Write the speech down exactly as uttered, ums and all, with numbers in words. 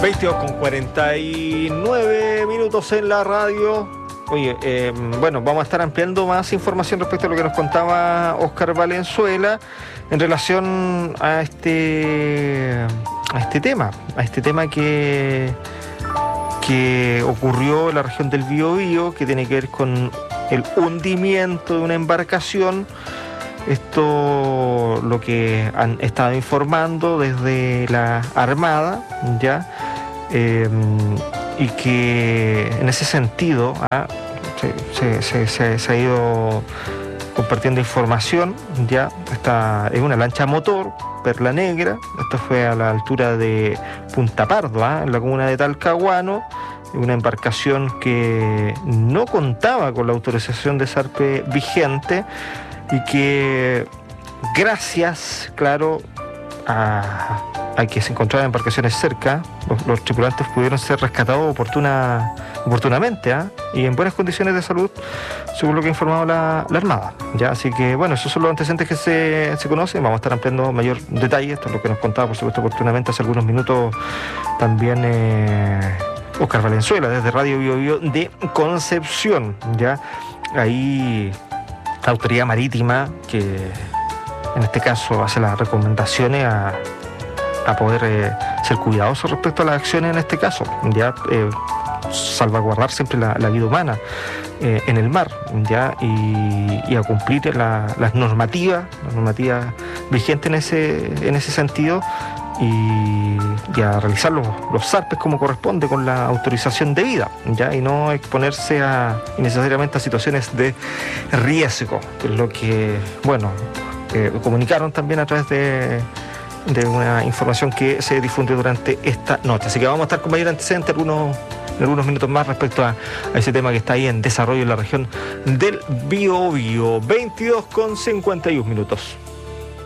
veintidós con cuarenta y nueve minutos en la radio. Oye, eh, bueno, vamos a estar ampliando más información respecto a lo que nos contaba Óscar Valenzuela en relación a este a este tema, a este tema que, que ocurrió en la región del Biobío, que tiene que ver con el hundimiento de una embarcación. Esto lo que han estado informando desde la Armada, ya, eh, y que en ese sentido ¿ah? se, se, se, se ha ido compartiendo información. Ya, esta es una lancha motor, Perla Negra. Esto fue a la altura de Punta Pardo, ¿ah? en la comuna de Talcahuano. Una embarcación que no contaba con la autorización de zarpe vigente y que gracias, claro, a, a que se encontraban embarcaciones cerca, los, los tripulantes pudieron ser rescatados oportuna, oportunamente ¿eh? y en buenas condiciones de salud, según lo que ha informado la, la Armada. ¿ya? Así que, bueno, esos son los antecedentes que se, se conocen. Vamos a estar ampliando mayor detalle. Esto es lo que nos contaba, por supuesto, oportunamente hace algunos minutos también eh, Óscar Valenzuela, desde Radio Biobío de Concepción. ¿ya? Ahí la autoridad marítima, que en este caso hace las recomendaciones a, a poder eh, ser cuidadosos respecto a las acciones en este caso, ya eh, salvaguardar siempre la, la vida humana eh, en el mar, ya y, y a cumplir la, las normativas, las normativas vigentes en ese, en ese sentido. Y, y a realizar los, los zarpes como corresponde con la autorización debida, ¿ya? Y no exponerse a innecesariamente a situaciones de riesgo, que es lo que, bueno, eh, comunicaron también a través de, de una información que se difundió durante esta noche. Así que vamos a estar con mayor antecedente algunos, en algunos minutos más respecto a, a ese tema que está ahí en desarrollo en la región del Biobío. veintidós con cincuenta y uno minutos.